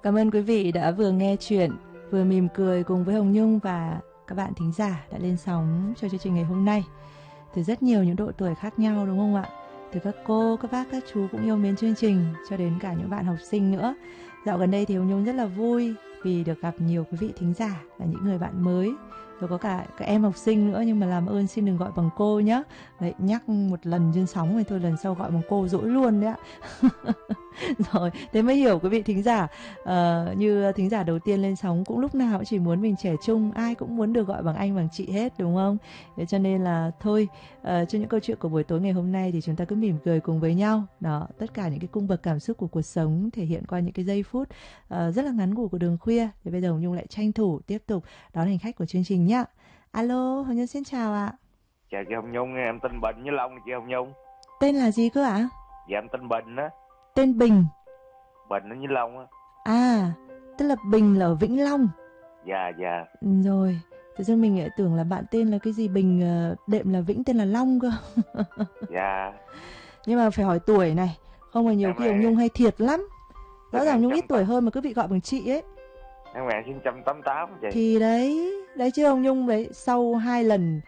Cảm ơn quý vị đã vừa nghe chuyện, vừa mỉm cười cùng với Hồng Nhung và các bạn thính giả đã lên sóng cho chương trình ngày hôm nay. Từ rất nhiều những độ tuổi khác nhau đúng không ạ? Từ các cô, các bác, các chú cũng yêu mến chương trình cho đến cả những bạn học sinh nữa. Dạo gần đây thì Hồng Nhung rất là vui vì được gặp nhiều quý vị thính giả là những người bạn mới. Rồi có cả các em học sinh nữa, nhưng mà làm ơn xin đừng gọi bằng cô nhé. Đấy, nhắc một lần trên sóng thì thôi, lần sau gọi bằng cô dỗi luôn đấy ạ. Rồi, thế mới hiểu quý vị thính giả. Như thính giả đầu tiên lên sóng cũng lúc nào cũng chỉ muốn mình trẻ trung, ai cũng muốn được gọi bằng anh bằng chị hết đúng không? Thế cho nên là thôi, cho những câu chuyện của buổi tối ngày hôm nay thì chúng ta cứ mỉm cười cùng với nhau. Đó, tất cả những cái cung bậc cảm xúc của cuộc sống thể hiện qua những cái giây phút rất là ngắn ngủi của đường khuya. Thì bây giờ Hồng Nhung lại tranh thủ tiếp tục đón hành khách của chương trình nhá. Alo, Hồng Nhung xin chào ạ. Chào chị Hồng Nhung, em tên Bình với Long chị Hồng Nhung. Tên là gì cơ ạ? Dạ em tên Bình á. Tên Bình. Bình với Long á. À, tức là Bình là ở Vĩnh Long. Dạ. Rồi, tự dưng mình lại tưởng là bạn tên là cái gì Bình, đệm là Vĩnh tên là Long cơ. Dạ. Nhưng mà phải hỏi tuổi này, không là nhiều khi Hồng Nhung hay thiệt lắm. Rõ ràng Nhung ít tuổi hơn mà cứ bị gọi bằng chị ấy. Em 1988 chị. Thì đấy chứ Hồng Nhung đấy, sau 2 lần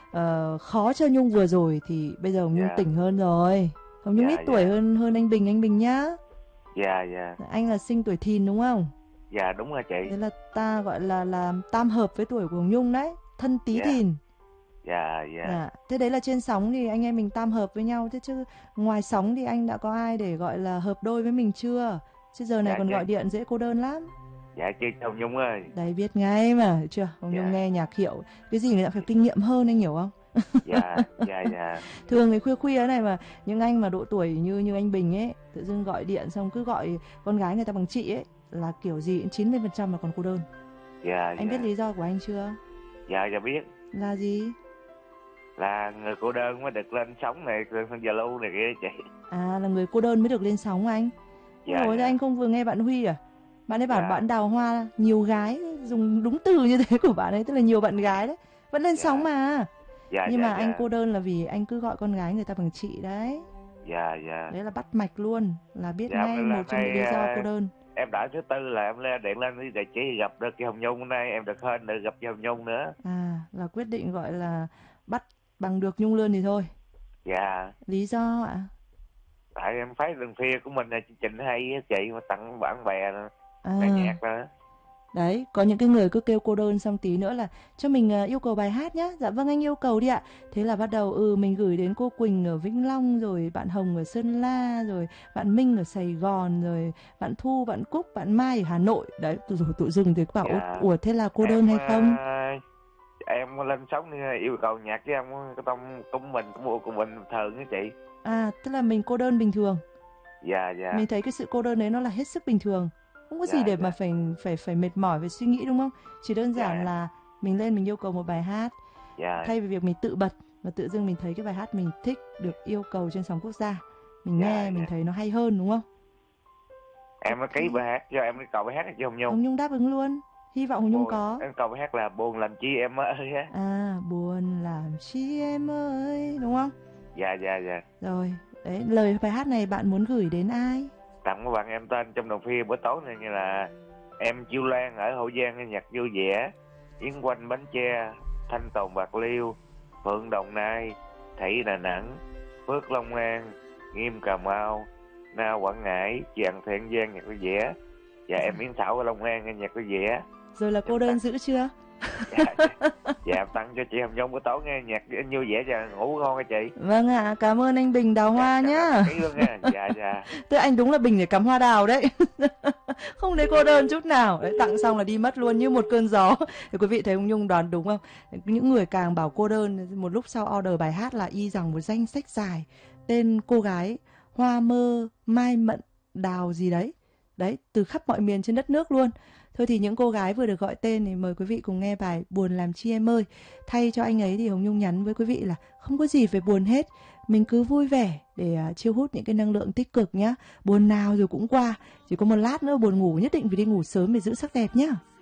khó cho Nhung vừa rồi thì bây giờ Hồng Nhung tỉnh hơn rồi. Hồng Nhung ít tuổi hơn anh Bình nhá. Dạ. Anh là sinh tuổi Thìn đúng không? Dạ đúng rồi chị. Thế là ta gọi là tam hợp với tuổi của Hồng Nhung đấy, thân Tý Thìn. Dạ. Thế đấy là trên sóng thì anh em mình tam hợp với nhau. Thế chứ ngoài sóng thì anh đã có ai để gọi là hợp đôi với mình chưa? Chứ giờ này còn gọi điện dễ cô đơn lắm. Dạ chị Hồng Nhung ơi. Đấy biết ngay mà, được chưa? Hồng Nhung nghe nhạc hiệu, cái gì người ta phải kinh nghiệm hơn, anh hiểu không? Dạ. Thường cái khuya này mà những anh mà độ tuổi như anh Bình ấy, tự dưng gọi điện xong cứ gọi con gái người ta bằng chị ấy, là kiểu gì 90% là còn cô đơn. Dạ. Anh biết lý do của anh chưa? Dạ biết. Là gì? Là người cô đơn mới được lên sóng này, lên Zalo này kia chị. À, là người cô đơn mới được lên sóng anh. Dạ. Rồi anh không vừa nghe bạn Huy à? Bạn ấy bảo bạn đào hoa nhiều gái, dùng đúng từ như thế của bạn ấy, tức là nhiều bạn gái đấy, vẫn lên sóng mà. Nhưng mà anh cô đơn là vì anh cứ gọi con gái người ta bằng chị đấy. Dạ. Đấy là bắt mạch luôn, là biết ngay một trong những lý do cô đơn. Em đã thứ tư là em lên điện lên để chỉ gặp được chị Hồng Nhung, hôm nay em được hên được gặp chị Hồng Nhung nữa. À, là quyết định gọi là bắt bằng được Nhung Lươn thì thôi. Dạ. Lý do ạ? Tại em thấy đường khuya của mình là chương trình hay á chị, mà tặng bạn bè nghe nhạc nữa. Đấy, có những cái người cứ kêu cô đơn xong tí nữa là cho mình yêu cầu bài hát nhá. Dạ vâng anh yêu cầu đi ạ. Thế là bắt đầu mình gửi đến cô Quỳnh ở Vĩnh Long, rồi bạn Hồng ở Sơn La, rồi bạn Minh ở Sài Gòn, rồi bạn Thu, bạn Cúc, bạn Mai ở Hà Nội. Đấy, rồi tự dưng thì bảo ủa thế là cô đơn hay không? Em lên sóng yêu cầu nhạc chứ em có tâm của mình thường á chị. À, tức là mình cô đơn bình thường. Dạ. Mình thấy cái sự cô đơn đấy nó là hết sức bình thường. Không có gì để mà phải mệt mỏi về suy nghĩ đúng không? Chỉ đơn giản là mình lên mình yêu cầu một bài hát. Thay vì việc mình tự bật và tự dưng mình thấy cái bài hát mình thích được yêu cầu trên sóng quốc gia, mình nghe mình thấy nó hay hơn đúng không? Em ký bài hát cho em cầu bài hát cho Hồng Nhung. Hồng Nhung đáp ứng luôn. Hy vọng Hồng Nhung có. Em cầu bài hát là buồn làm chi em ơi á. À, buồn làm chi em ơi, đúng không? Dạ. Rồi, đấy, lời bài hát này bạn muốn gửi đến ai? Tặng các bạn em tên trong đồng phia bữa tối này như là em Chiêu Lan ở Hậu Giang nhạc vui vẻ, Yến Quanh Bến Tre, Thanh Tùng Bạc Liêu, Phượng Đồng Nai, Thủy Đà Nẵng, Phước Long An, Nghiêm Cà Mau, Na Quảng Ngãi, Tràng Thiện Giang nhạc vui vẻ. Và em Yến Thảo ở Long An nhạc vui vẻ. Rồi là cô đơn dữ chưa? Dạ em tặng cho chị Hồng Nhung bữa tối nghe nhạc vui vẻ và ngủ ngon hả chị? Vâng ạ, cảm ơn anh Bình đào hoa nhá. Dạ. Tức anh đúng là Bình để cắm hoa đào đấy. Không thấy cô đơn chút nào. Đấy, tặng xong là đi mất luôn như một cơn gió. Thì quý vị thấy Hồng Nhung đoán đúng không? Những người càng bảo cô đơn, một lúc sau order bài hát là y rằng một danh sách dài tên cô gái Hoa Mơ, Mai Mận, Đào gì đấy. Đấy, từ khắp mọi miền trên đất nước luôn. Thôi thì những cô gái vừa được gọi tên thì mời quý vị cùng nghe bài Buồn làm chi em ơi. Thay cho anh ấy thì Hồng Nhung nhắn với quý vị là không có gì phải buồn hết. Mình cứ vui vẻ để chiêu hút những cái năng lượng tích cực nhá. Buồn nào rồi cũng qua. Chỉ có một lát nữa buồn ngủ nhất định phải đi ngủ sớm để giữ sắc đẹp nhá.